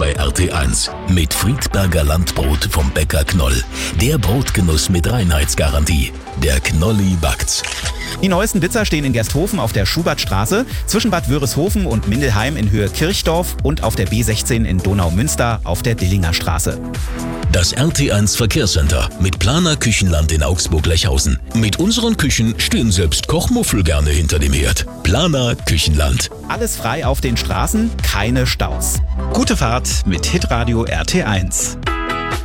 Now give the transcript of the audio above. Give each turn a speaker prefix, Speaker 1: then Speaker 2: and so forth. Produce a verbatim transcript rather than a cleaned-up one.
Speaker 1: bei R T eins. Mit Friedberger Landbrot vom Bäcker Knoll. Der Brotgenuss mit Reinheitsgarantie. Der Knolli backt's.
Speaker 2: Die neuesten Blitzer stehen in Gersthofen auf der Schubertstraße, zwischen Bad Wörishofen und Mindelheim in Höhe Kirchdorf und auf der B sechzehn in Donaumünster auf der Dillinger Straße.
Speaker 1: Das R T eins Verkehrscenter mit Planer Küchenland in Augsburg-Lechhausen. Mit unseren Küchen stehen selbst Kochmuffel gerne hinter dem Herd. Planer Küchenland.
Speaker 2: Alles frei auf den Straßen, keine Staus. Gute Fahrt mit Hitradio R T eins.